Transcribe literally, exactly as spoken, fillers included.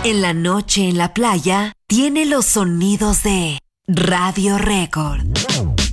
En la noche en la playa, tiene los sonidos de Radio Record.